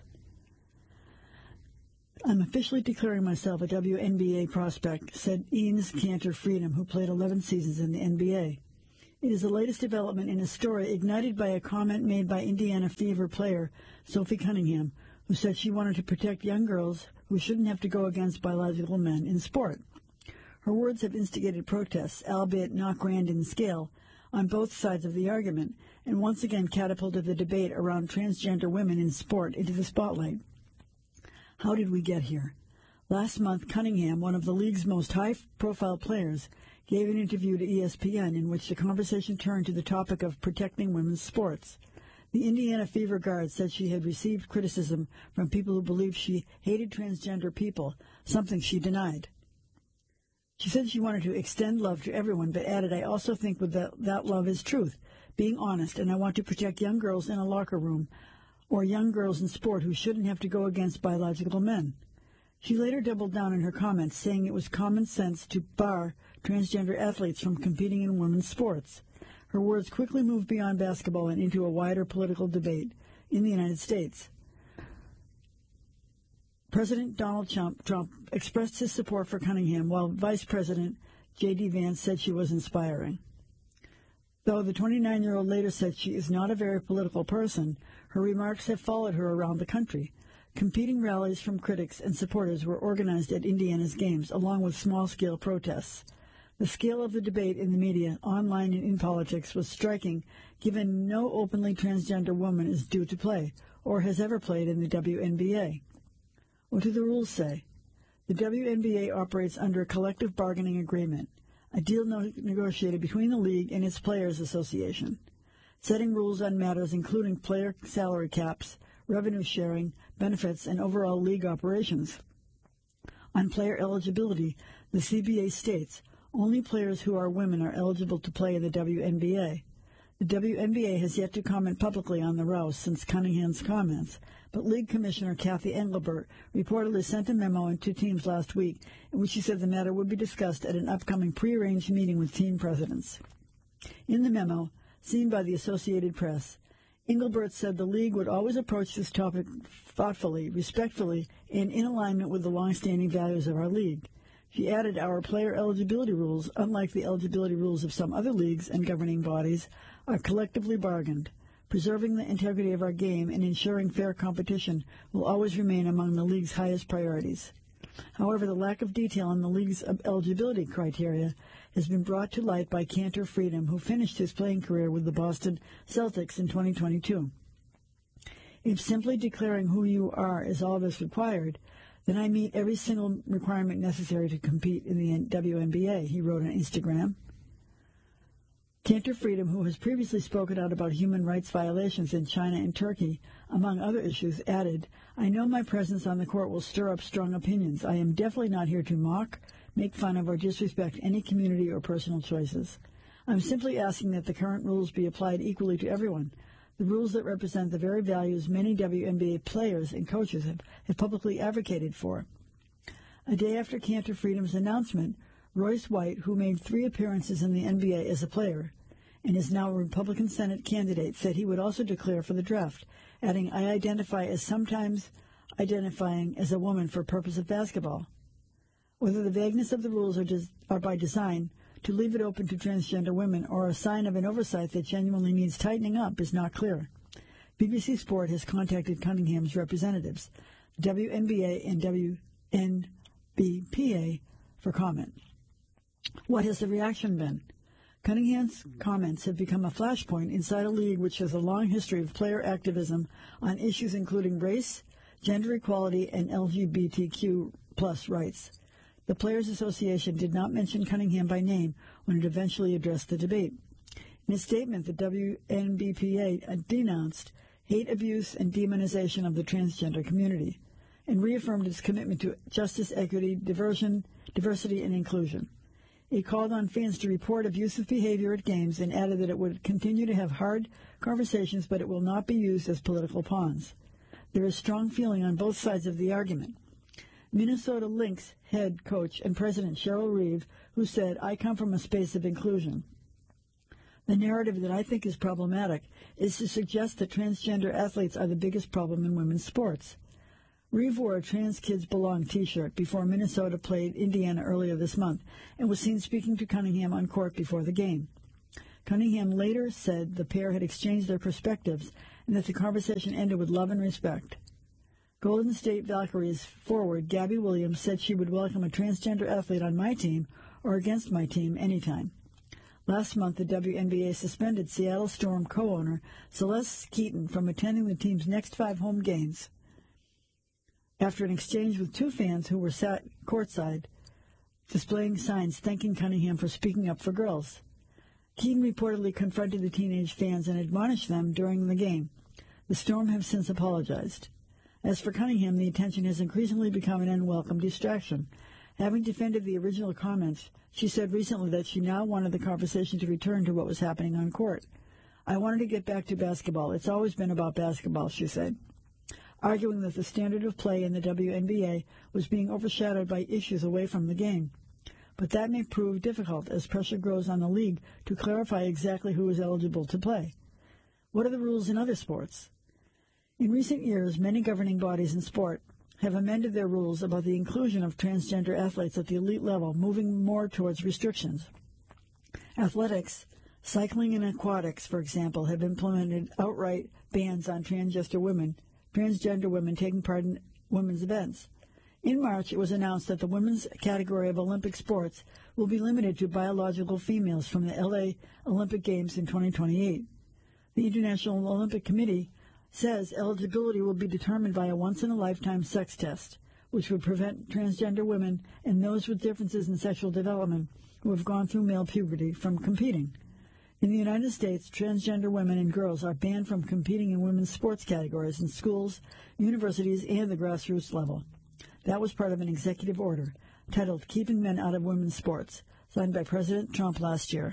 I'm officially declaring myself a WNBA prospect, said Enes Kanter Freedom, who played 11 seasons in the NBA. It is the latest development in a story ignited by a comment made by Indiana Fever player Sophie Cunningham, who said she wanted to protect young girls who shouldn't have to go against biological men in sport. Her words have instigated protests, albeit not grand in scale, on both sides of the argument, and once again catapulted the debate around transgender women in sport into the spotlight. How did we get here? Last month, Cunningham, one of the league's most high-profile players, gave an interview to ESPN in which the conversation turned to the topic of protecting women's sports. The Indiana Fever guard said she had received criticism from people who believed she hated transgender people, something she denied. She said she wanted to extend love to everyone, but added, I also think that love is truth, being honest, and I want to protect young girls in a locker room or young girls in sport who shouldn't have to go against biological men. She later doubled down in her comments, saying it was common sense to bar transgender athletes from competing in women's sports. Her words quickly moved beyond basketball and into a wider political debate in the United States. President Donald Trump expressed his support for Cunningham, while Vice President J.D. Vance said she was inspiring. Though the 29-year-old later said she is not a very political person, her remarks have followed her around the country. Competing rallies from critics and supporters were organized at Indiana's games, along with small-scale protests. The scale of the debate in the media, online and in politics, was striking, given no openly transgender woman is due to play, or has ever played in the WNBA. What do the rules say? The WNBA operates under a collective bargaining agreement, a deal negotiated between the league and its Players Association, setting rules on matters including player salary caps, revenue sharing, benefits, and overall league operations. On player eligibility, the CBA states, only players who are women are eligible to play in the WNBA. The WNBA has yet to comment publicly on the row since Cunningham's comments, but League Commissioner Kathy Engelbert reportedly sent a memo to teams last week in which she said the matter would be discussed at an upcoming prearranged meeting with team presidents. In the memo, seen by the Associated Press, Engelbert said the league would always approach this topic thoughtfully, respectfully, and in alignment with the long-standing values of our league. She added, our player eligibility rules, unlike the eligibility rules of some other leagues and governing bodies, are collectively bargained. Preserving the integrity of our game and ensuring fair competition will always remain among the league's highest priorities. However, the lack of detail on the league's eligibility criteria has been brought to light by Kanter Freedom, who finished his playing career with the Boston Celtics in 2022. If simply declaring who you are is all that's required, then I meet every single requirement necessary to compete in the WNBA, he wrote on Instagram. Kanter Freedom, who has previously spoken out about human rights violations in China and Turkey, among other issues, added, I know my presence on the court will stir up strong opinions. I am definitely not here to mock, make fun of, or disrespect any community or personal choices. I'm simply asking that the current rules be applied equally to everyone, the rules that represent the very values many WNBA players and coaches have publicly advocated for. A day after Kanter Freedom's announcement, Royce White, who made 3 appearances in the NBA as a player and is now a Republican Senate candidate, said he would also declare for the draft, adding, I identify as sometimes identifying as a woman for purpose of basketball. Whether the vagueness of the rules are by design to leave it open to transgender women or a sign of an oversight that genuinely needs tightening up is not clear. BBC Sport has contacted Cunningham's representatives, the WNBA and WNBPA, for comment. What has the reaction been? Cunningham's comments have become a flashpoint inside a league which has a long history of player activism on issues including race, gender equality, and LGBTQ+ rights. The Players Association did not mention Cunningham by name when it eventually addressed the debate. In a statement, the WNBPA denounced hate abuse and demonization of the transgender community and reaffirmed its commitment to justice, equity, diversity, and inclusion. It called on fans to report abusive behavior at games and added that it would continue to have hard conversations, but it will not be used as political pawns. There is strong feeling on both sides of the argument. Minnesota Lynx head coach and president Cheryl Reeve, who said, "I come from a space of inclusion. The narrative that I think is problematic is to suggest that transgender athletes are the biggest problem in women's sports." Reeve wore a Trans Kids Belong t-shirt before Minnesota played Indiana earlier this month and was seen speaking to Cunningham on court before the game. Cunningham later said the pair had exchanged their perspectives and that the conversation ended with love and respect. Golden State Valkyries forward Gabby Williams said she would welcome a transgender athlete on my team or against my team anytime. Last month, the WNBA suspended Seattle Storm co-owner Celeste Keaton from attending the team's next 5 home games after an exchange with 2 fans who were sat courtside, displaying signs thanking Cunningham for speaking up for girls. Keaton reportedly confronted the teenage fans and admonished them during the game. The Storm have since apologized. As for Cunningham, the attention has increasingly become an unwelcome distraction. Having defended the original comments, she said recently that she now wanted the conversation to return to what was happening on court. "I wanted to get back to basketball. It's always been about basketball," she said, arguing that the standard of play in the WNBA was being overshadowed by issues away from the game. But that may prove difficult as pressure grows on the league to clarify exactly who is eligible to play. What are the rules in other sports? In recent years, many governing bodies in sport have amended their rules about the inclusion of transgender athletes at the elite level, moving more towards restrictions. Athletics, cycling, and aquatics, for example, have implemented outright bans on transgender women taking part in women's events. In March, it was announced that the women's category of Olympic sports will be limited to biological females from the LA Olympic Games in 2028. The International Olympic Committee says eligibility will be determined by a once-in-a-lifetime sex test, which would prevent transgender women and those with differences in sexual development who have gone through male puberty from competing. In the United States, transgender women and girls are banned from competing in women's sports categories in schools, universities, and the grassroots level. That was part of an executive order titled Keeping Men Out of Women's Sports, signed by President Trump last year.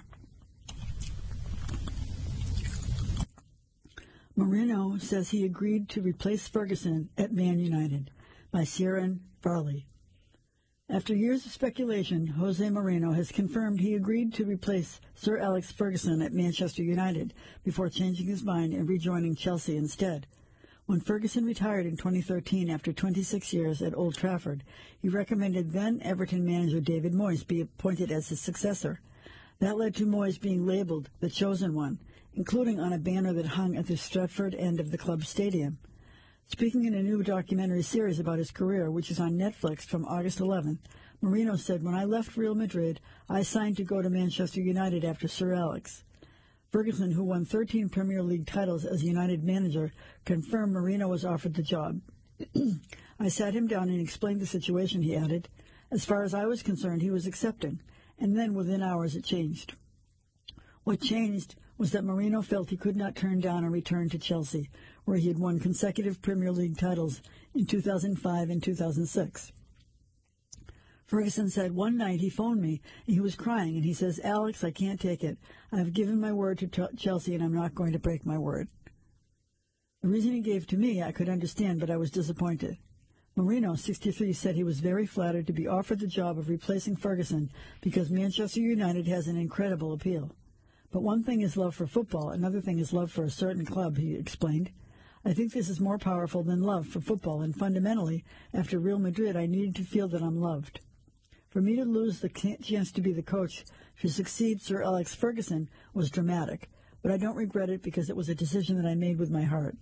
Marino says he agreed to replace Ferguson at Man United, by Ciaran Farley. After years of speculation, Jose Mourinho has confirmed he agreed to replace Sir Alex Ferguson at Manchester United before changing his mind and rejoining Chelsea instead. When Ferguson retired in 2013 after 26 years at Old Trafford, he recommended then Everton manager David Moyes be appointed as his successor. That led to Moyes being labelled the chosen one, including on a banner that hung at the Stratford end of the club's stadium. Speaking in a new documentary series about his career, which is on Netflix from August 11th, Mourinho said, "When I left Real Madrid, I signed to go to Manchester United after Sir Alex." Ferguson, who won 13 Premier League titles as United manager, confirmed Mourinho was offered the job. "I sat him down and explained the situation," he added. "As far as I was concerned, he was accepting, and then within hours it changed." What changed was that Mourinho felt he could not turn down a return to Chelsea, where he had won consecutive Premier League titles in 2005 and 2006. Ferguson said, "One night he phoned me, and he was crying, and he says, 'Alex, I can't take it. I've given my word to Chelsea, and I'm not going to break my word.' The reason he gave to me I could understand, but I was disappointed." Mourinho, 63, said he was very flattered to be offered the job of replacing Ferguson because Manchester United has an incredible appeal. "But one thing is love for football, another thing is love for a certain club," he explained. "I think this is more powerful than love for football, and fundamentally, after Real Madrid, I needed to feel that I'm loved. For me to lose the chance to be the coach to succeed Sir Alex Ferguson was dramatic, but I don't regret it because it was a decision that I made with my heart."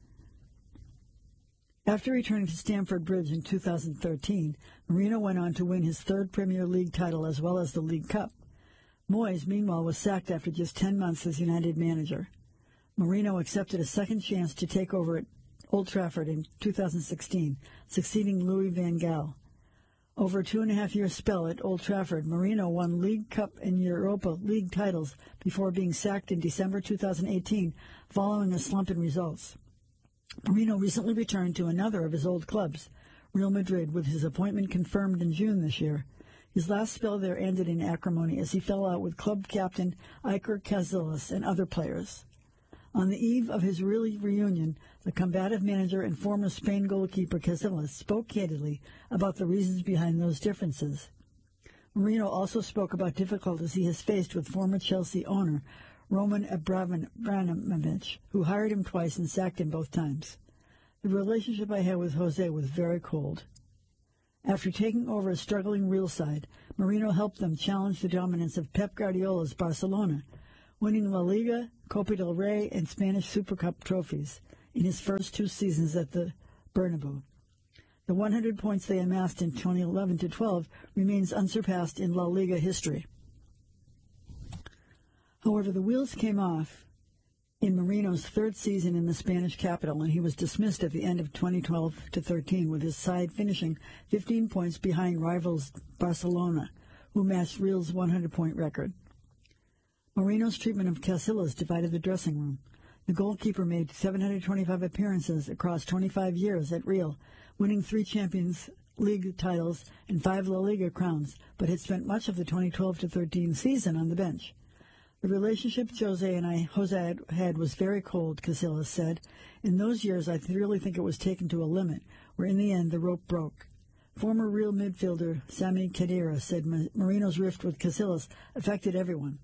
After returning to Stamford Bridge in 2013, Mourinho went on to win his 3rd Premier League title as well as the League Cup. Moyes, meanwhile, was sacked after just 10 months as United manager. Mourinho accepted a second chance to take over at Old Trafford in 2016, succeeding Louis van Gaal. Over a 2.5-year spell at Old Trafford, Mourinho won League Cup and Europa League titles before being sacked in December 2018 following a slump in results. Mourinho recently returned to another of his old clubs, Real Madrid, with his appointment confirmed in June this year. His last spell there ended in acrimony as he fell out with club captain Iker Casillas and other players. On the eve of his reunion, the combative manager and former Spain goalkeeper Casillas spoke candidly about the reasons behind those differences. Marino also spoke about difficulties he has faced with former Chelsea owner Roman Abramovich, who hired him twice and sacked him both times. The relationship I had with Jose was very cold. After taking over a struggling Real side, Marino helped them challenge the dominance of Pep Guardiola's Barcelona, winning La Liga, Copa del Rey, and Spanish Super Cup trophies in his first 2 seasons at the Bernabeu. The 100 points they amassed in 2011-12 remains unsurpassed in La Liga history. However, the wheels came off in Marino's 3rd season in the Spanish capital, and he was dismissed at the end of 2012-13, with his side finishing 15 points behind rivals Barcelona, who matched Real's 100-point record. Marino's treatment of Casillas divided the dressing room. The goalkeeper made 725 appearances across 25 years at Real, winning 3 Champions League titles and 5 La Liga crowns, but had spent much of the 2012-13 season on the bench. The relationship Jose had was very cold, Casillas said. In those years, I really think it was taken to a limit, where in the end the rope broke. Former Real midfielder Sami Khedira said Marino's rift with Casillas affected everyone.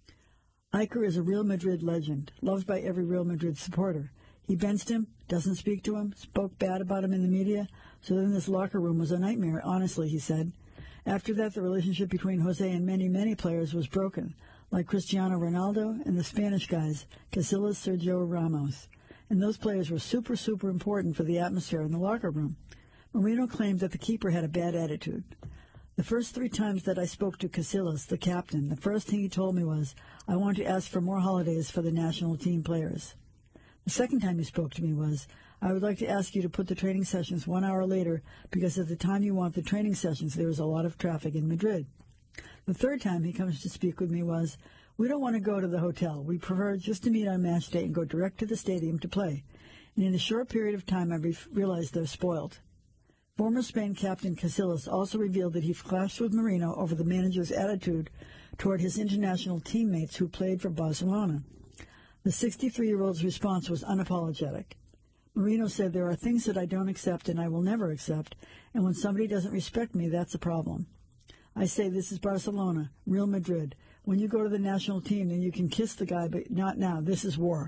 Iker is a Real Madrid legend, loved by every Real Madrid supporter. He benched him, doesn't speak to him, spoke bad about him in the media, so then this locker room was a nightmare, honestly, he said. After that, the relationship between Jose and many players was broken, like Cristiano Ronaldo and the Spanish guys, Casillas, Sergio Ramos. And those players were super important for the atmosphere in the locker room. Marino claimed that the keeper had a bad attitude. The first 3 times that I spoke to Casillas, the captain, the first thing he told me was, I want to ask for more holidays for the national team players. The second time he spoke to me was, I would like to ask you to put the training sessions 1 hour later because at the time you want the training sessions, there is a lot of traffic in Madrid. The third time he comes to speak with me was, we don't want to go to the hotel. We prefer just to meet on match day and go direct to the stadium to play. And in a short period of time, I realized they're spoiled. Former Spain captain Casillas also revealed that he clashed with Marino over the manager's attitude toward his international teammates who played for Barcelona. The 63-year-old's response was unapologetic. Marino said, there are things that I don't accept and I will never accept, and when somebody doesn't respect me, that's a problem. I say this is Barcelona, Real Madrid. When you go to the national team, then you can kiss the guy, but not now. This is war.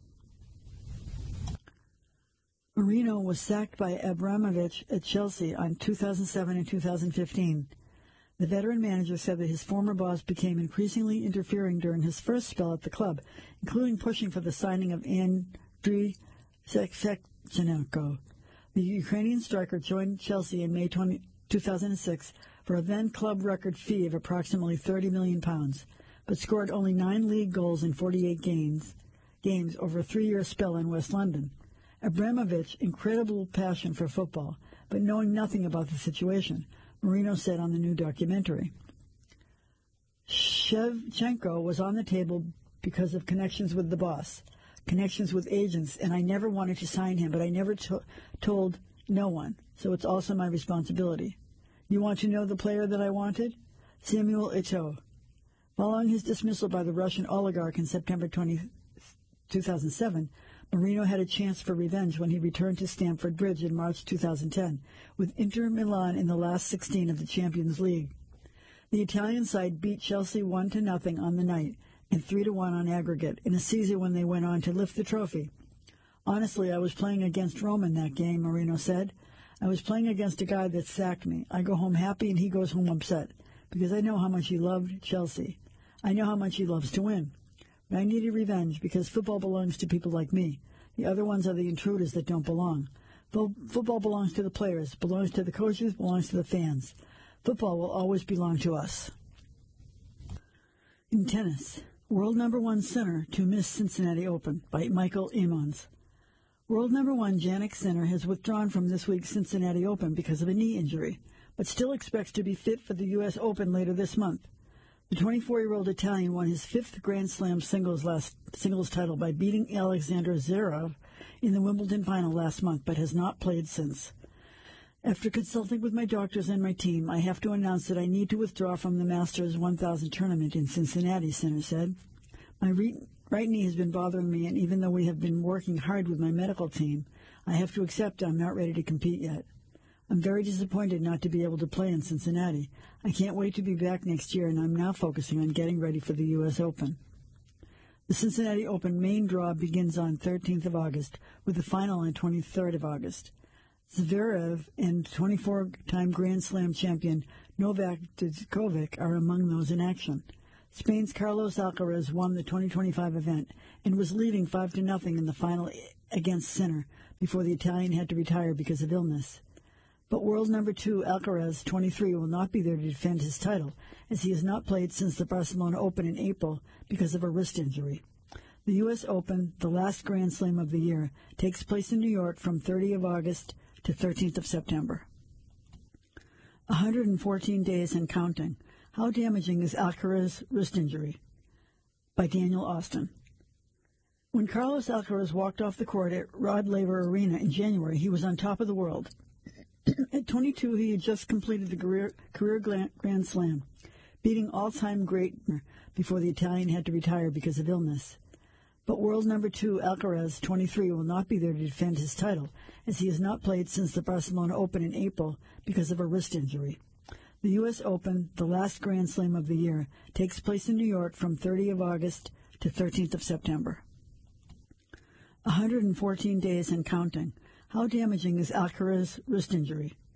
Marino was sacked by Abramovich at Chelsea on 2007 and 2015. The veteran manager said that his former boss became increasingly interfering during his first spell at the club, including pushing for the signing of Andriy Shevchenko. The Ukrainian striker joined Chelsea in May 2006 for a then-club record fee of approximately £30 million, but scored only 9 league goals in 48 games over a 3-year spell in West London. Abramovich, incredible passion for football, but knowing nothing about the situation, Marino said on the new documentary. Shevchenko was on the table because of connections with the boss, connections with agents, and I never wanted to sign him, but I never told no one, so it's also my responsibility. You want to know the player that I wanted? Samuel Eto'o. Following his dismissal by the Russian oligarch in September 2007, Marino had a chance for revenge when he returned to Stamford Bridge in March 2010, with Inter Milan in the last 16 of the Champions League. The Italian side beat Chelsea 1-0 on the night and 3-1 on aggregate in a season when they went on to lift the trophy. Honestly, I was playing against Rome in that game, Marino said. I was playing against a guy that sacked me. I go home happy and he goes home upset because I know how much he loved Chelsea. I know how much he loves to win. But I needed revenge because football belongs to people like me. The other ones are the intruders that don't belong. Football belongs to the players, belongs to the coaches, belongs to the fans. Football will always belong to us. In tennis, world number 1 Sinner to miss Cincinnati Open by Michael Emmons. World number 1 Jannik Sinner has withdrawn from this week's Cincinnati Open because of a knee injury, but still expects to be fit for the U.S. Open later this month. The 24-year-old Italian won his 5th Grand Slam singles title by beating Alexander Zverev in the Wimbledon final last month, but has not played since. After consulting with my doctors and my team, I have to announce that I need to withdraw from the Masters 1000 tournament in Cincinnati, Sinner said. My right knee has been bothering me, and even though we have been working hard with my medical team, I have to accept I'm not ready to compete yet. I'm very disappointed not to be able to play in Cincinnati. I can't wait to be back next year, and I'm now focusing on getting ready for the U.S. Open. The Cincinnati Open main draw begins on 13th of August, with the final on 23rd of August. Zverev and 24-time Grand Slam champion Novak Djokovic are among those in action. Spain's Carlos Alcaraz won the 2025 event and was leading 5-0 in the final against Sinner before the Italian had to retire because of illness. But world number 2 Alcaraz, 23, will not be there to defend his title, as he has not played since the Barcelona Open in April because of a wrist injury. The U.S. Open, the last Grand Slam of the year, takes place in New York from 30th of August to 13th of September. 114 days and counting. How damaging is Alcaraz's wrist injury? By Daniel Austin. When Carlos Alcaraz walked off the court at Rod Laver Arena in January, he was on top of the world. At 22, he had just completed the career Grand Slam, beating all-time great before the Italian had to retire because of illness. But world number 2 Alcaraz, 23, will not be there to defend his title, as he has not played since the Barcelona Open in April because of a wrist injury. The U.S. Open, the last Grand Slam of the year, takes place in New York from 30th of August to 13th of September. 114 days and counting. How damaging is Alcaraz's wrist injury?